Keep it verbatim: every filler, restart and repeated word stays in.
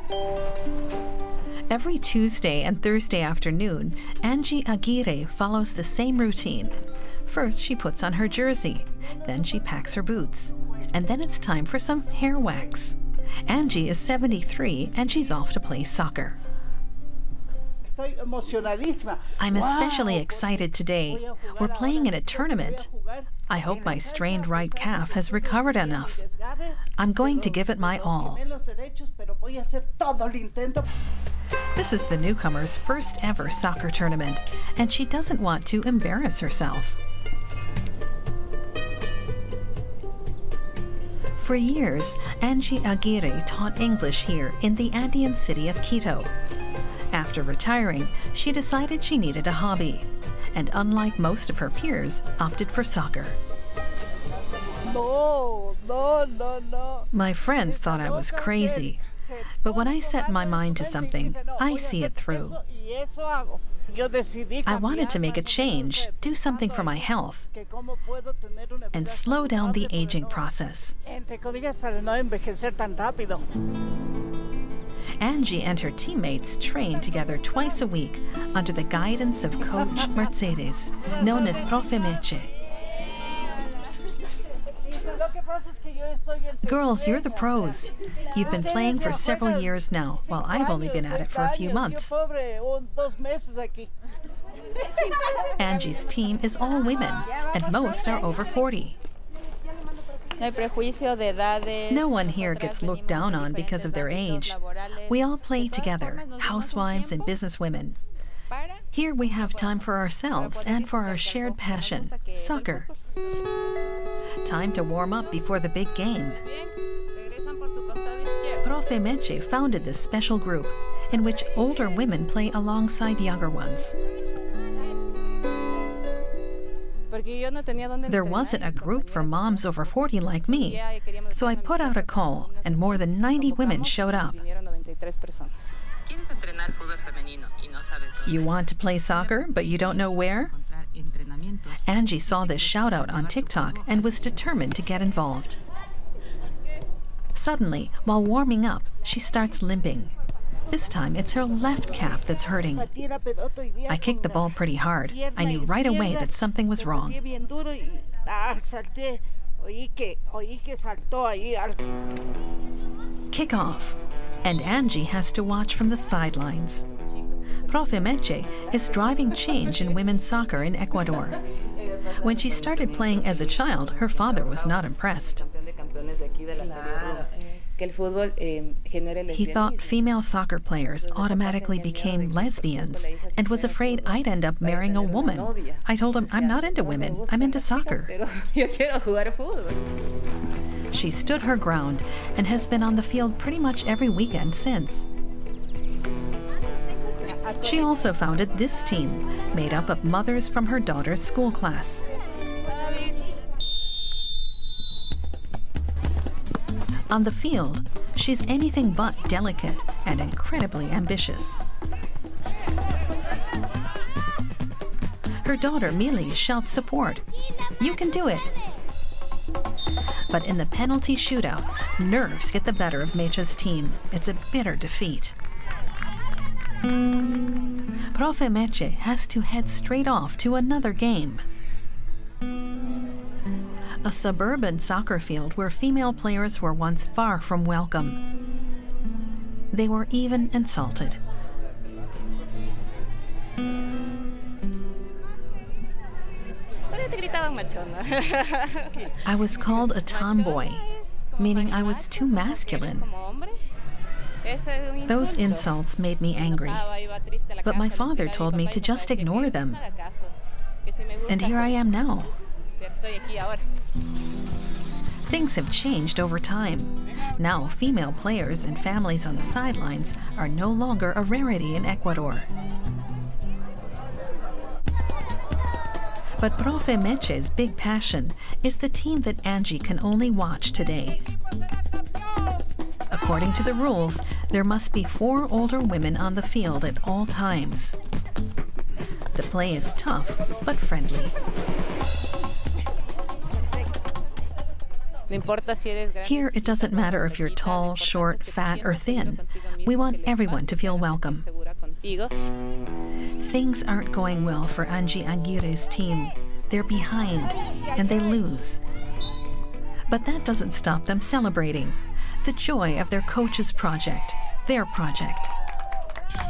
Every Tuesday and Thursday afternoon, Angie Aguirre follows the same routine. First, she puts on her jersey, then she packs her boots, and then it's time for some hair wax. Angie is seventy-three and she's off to play soccer. I'm especially excited today. We're playing in a tournament. I hope my strained right calf has recovered enough. I'm going to give it my all. This is the newcomer's first ever soccer tournament, and she doesn't want to embarrass herself. For years, Angie Aguirre taught English here in the Andean city of Quito. After retiring, she decided she needed a hobby, and unlike most of her peers, opted for soccer. No, no, no, no. My friends thought I was crazy, but when I set my mind to something, I see it through. I wanted to make a change, do something for my health, and slow down the aging process. Angie and her teammates train together twice a week under the guidance of Coach Mercedes, known as Profe Meche. Girls, you're the pros. You've been playing for several years now, while I've only been at it for a few months. Angie's team is all women, and most are over forty. No one here gets looked down on because of their age. We all play together, housewives and businesswomen. Here we have time for ourselves and for our shared passion, soccer. Time to warm up before the big game. Profe Meche founded this special group in which older women play alongside younger ones. There wasn't a group for moms over forty like me, so I put out a call, and more than ninety women showed up. You want to play soccer, but you don't know where? Angie saw this shout-out on TikTok and was determined to get involved. Suddenly, while warming up, she starts limping. This time, it's her left calf that's hurting. I kicked the ball pretty hard. I knew right away that something was wrong. Kick off, and Angie has to watch from the sidelines. Profe Meche is driving change in women's soccer in Ecuador. When she started playing as a child, her father was not impressed. He thought female soccer players automatically became lesbians and was afraid I'd end up marrying a woman. I told him, I'm not into women, I'm into soccer. She stood her ground and has been on the field pretty much every weekend since. She also founded this team, made up of mothers from her daughter's school class. On the field, she's anything but delicate and incredibly ambitious. Her daughter, Mili, shouts support. You can do it! But in the penalty shootout, nerves get the better of Meche's team. It's a bitter defeat. Profe Meche has to head straight off to another game. A suburban soccer field where female players were once far from welcome. They were even insulted. I was called a tomboy, meaning I was too masculine. Those insults made me angry, but my father told me to just ignore them. And here I am now. Things have changed over time. Now, female players and families on the sidelines are no longer a rarity in Ecuador. But Profe Meche's big passion is the team that Angie can only watch today. According to the rules, there must be four older women on the field at all times. The play is tough, but friendly. Here, it doesn't matter if you're tall, short, fat, or thin. We want everyone to feel welcome. Things aren't going well for Angie Aguirre's team. They're behind, and they lose. But that doesn't stop them celebrating the joy of their coach's project, their project.